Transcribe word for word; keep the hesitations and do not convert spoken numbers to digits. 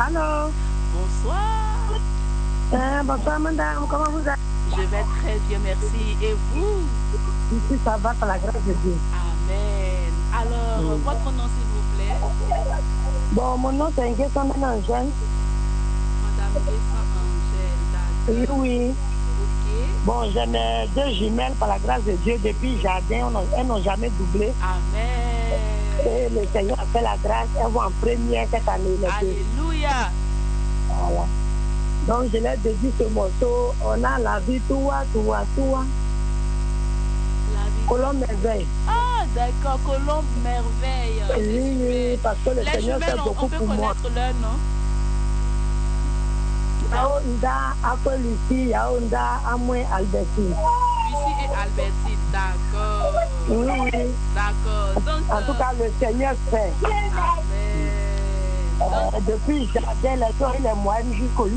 Allô? Bonsoir. Euh, bonsoir, madame. Comment vous allez? Je vais très bien, merci. Et vous? Ici, ça va par la grâce de Dieu. Amen. Alors, mm. votre nom, s'il vous plaît? Bon, mon nom, c'est Nguessan Angèle. Madame Nguessan Angèle, d'accord. Oui, oui. Ok. Bon, j'ai mes deux jumelles par la grâce de Dieu depuis le jardin. Elles n'ont jamais doublé. Amen. Et le Seigneur a fait la grâce. Elles vont en première cette année. Alléluia. Voilà. Donc, je leur dédie ce morceau. On a la vie, toi, toi, toi. La vie. Colombe merveille. Ah, d'accord, Colombe merveille. Oui, oui, parce que le Les Seigneur fait beaucoup on peut pour moi. connaître leur nom? Yaonda, Apple Lucie, Yaonda, Amoué, Albertine. Lucie et Albertine, d'accord. Oui, oui. D'accord. Donc, en tout cas, le Seigneur fait. Amen. Euh, depuis le jardin, les gens, les moyens jusqu'au